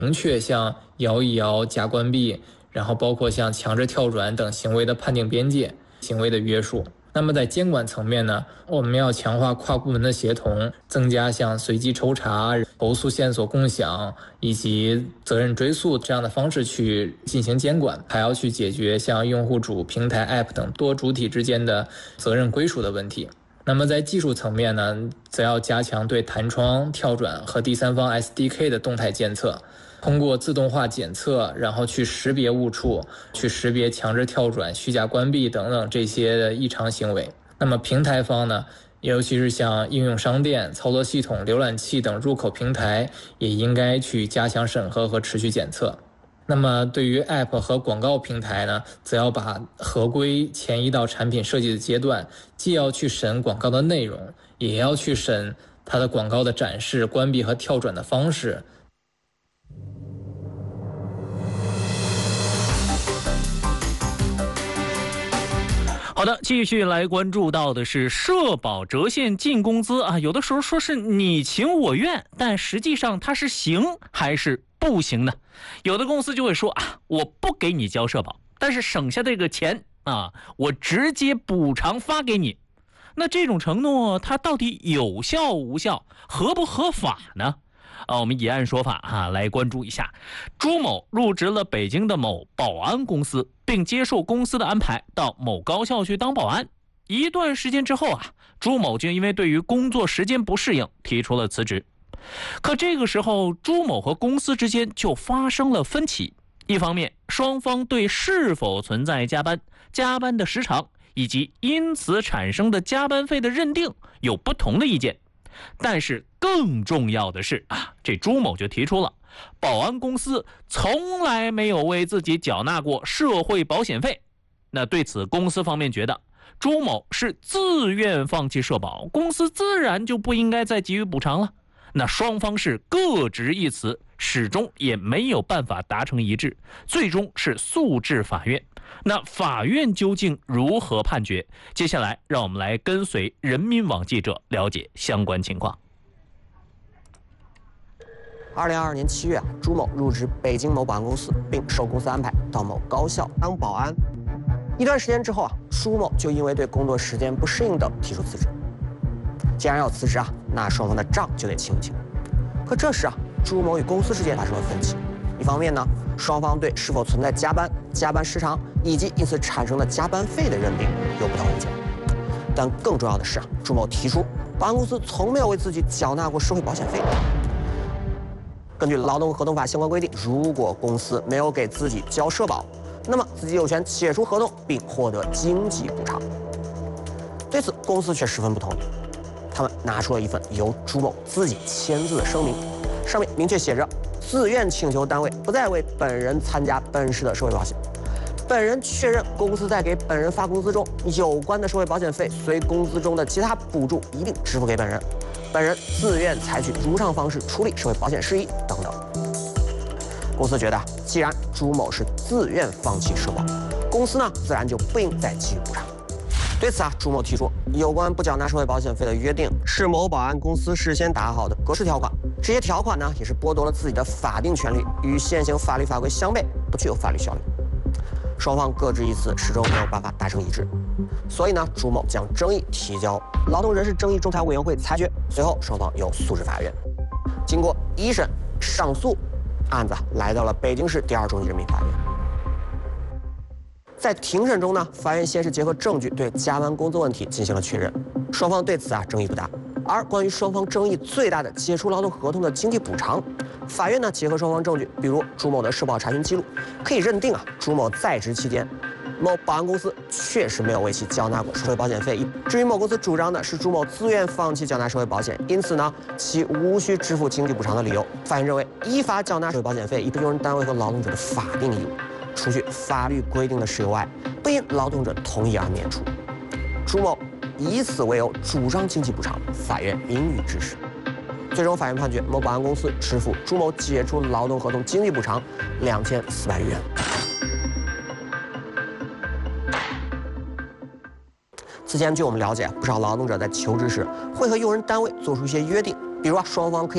明确像摇一摇、假关闭，然后包括像强制跳转等行为的判定边界、行为的约束。那么在监管层面呢，我们要强化跨部门的协同，增加像随机抽查、投诉线索共享以及责任追溯这样的方式去进行监管，还要去解决像用户主、平台、App 等多主体之间的责任归属的问题。那么在技术层面呢，则要加强对弹窗、跳转和第三方 SDK 的动态监测，通过自动化检测，然后去识别误触，去识别强制跳转、虚假关闭等等这些异常行为。那么平台方呢，尤其是像应用商店、操作系统、浏览器等入口平台，也应该去加强审核和持续检测。那么对于 App 和广告平台呢，则要把合规迁移到产品设计的阶段，既要去审广告的内容，也要去审它的广告的展示、关闭和跳转的方式。 好的，继续来关注到的是社保折现净工资啊，有的时候说是你情我愿，但实际上它是行还是不行呢？有的公司就会说啊，我不给你交社保，但是省下这个钱啊，我直接补偿发给你。那这种承诺它到底有效无效，合不合法呢？我们以案说法来关注一下。朱某入职了北京的某保安公司，并接受公司的安排到某高校去当保安。一段时间之后朱某就因为对于工作时间不适应，提出了辞职。可这个时候，朱某和公司之间就发生了分歧。一方面，双方对是否存在加班、加班的时长以及因此产生的加班费的认定有不同的意见。但是更重要的是这朱某就提出了，保安公司从来没有为自己缴纳过社会保险费。那对此，公司方面觉得朱某是自愿放弃社保，公司自然就不应该再给予补偿了。那双方是各执一词，始终也没有办法达成一致，最终是诉至法院。那法院究竟如何判决？接下来让我们来跟随人民网记者了解相关情况。 2022年7月，朱某入职北京某保安公司，并受公司安排到某高校当保安。一段时间之后朱某就因为对工作时间不适应等提出辞职。既然要辞职那双方的账就得清一清。可这时朱某与公司之间发生了分歧。一方面呢，双方对是否存在加班、加班时长以及因此产生的加班费的认定有不同意见。但更重要的是朱某提出，保安公司从没有为自己缴纳过社会保险费。根据劳动合同法相关规定，如果公司没有给自己交社保，那么自己有权解除合同并获得经济补偿。对此，公司却十分不同意。他们拿出了一份由朱某自己签字的声明，上面明确写着：自愿请求单位不再为本人参加本市的社会保险。本人确认公司在给本人发工资中有关的社会保险费随工资中的其他补助一并支付给本人。本人自愿采取如上方式处理社会保险事宜等等。公司觉得，既然朱某是自愿放弃社保，公司呢自然就不应再给予补偿。对此朱某提出，有关不缴纳社会保险费的约定是某保安公司事先打好的格式条款，这些条款呢也是剥夺了自己的法定权利，与现行法律法规相悖，不具有法律效力。双方各执一词，始终没有办法达成一致。所以呢，朱某将争议提交劳动人事争议仲裁委员会裁决，随后双方又诉至法院。经过一审、上诉，案子来到了北京市第2中级人民法院。在庭审中呢，法院先是结合证据对加班工作问题进行了确认，双方对此争议不大。而关于双方争议最大的解除劳动合同的经济补偿，法院呢结合双方证据，比如朱某的社保查询记录，可以认定朱某在职期间，某保安公司确实没有为其缴纳过社会保险费。至于某公司主张的是朱某自愿放弃缴纳社会保险，因此呢其无需支付经济补偿的理由，法院认为依法缴纳社会保险费已是用人单位和劳动者的法定义务，除去法律规定的事由外，不因劳动者同意而免除。朱某以此为由主张经济补偿，法院应予支持。最终，法院判决某保安公司支付朱某解除劳动合同经济补偿2400余元。此前，据我们了解，不少劳动者在求职时会和用人单位做出一些约定，比如双方可以